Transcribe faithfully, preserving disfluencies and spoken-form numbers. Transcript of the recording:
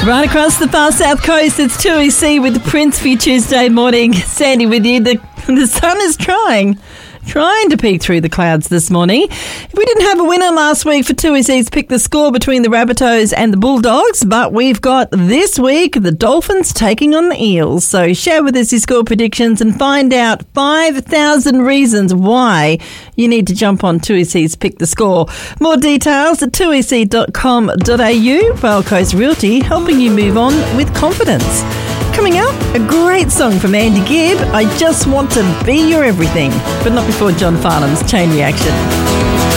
Right across the far south coast, it's two E C with Prince for your Tuesday morning. Sandy with you. The, the sun is trying, trying to peek through the clouds this morning. We didn't have a winner last week for two E C's Pick the Score between the Rabbitohs and the Bulldogs, but we've got this week the Dolphins taking on the Eels. So share with us your score predictions and find out five thousand reasons why you need to jump on two E C's Pick the Score. More details at two e c dot com dot a u. Vale Coast Realty, helping you move on with confidence. Coming up, a great song from Andy Gibb, I Just Want to Be Your Everything, but not before John Farnham's Chain Reaction.